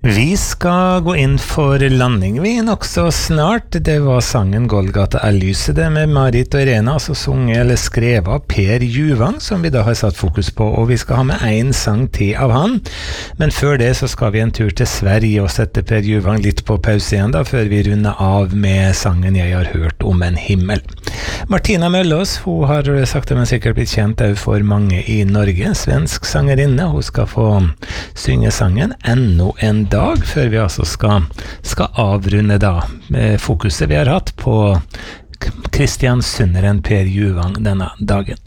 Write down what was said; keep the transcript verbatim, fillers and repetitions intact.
Vi skal gå inn for landing vi også snart. Det var sangen Golgata er lyset det med Marit og Irena, altså sunget eller skrevet av Per Juvang, som vi da har satt fokus på, og vi skal ha med en sang til av han. Men før det så skal vi en tur til Sverige og sette Per Juvang litt på pause igjen da, før vi runder av med sangen Jeg har hørt om en himmel. Martina Møllås, hun har sagt det, men sikkert blitt kjent for mange i Norge, svensk sangerinne. Hun skal få synge sangen Ennå en dag, før vi altså skal, skal avrunde da med fokuset vi har hatt på Kristiansunderen Per Juvang denne dagen.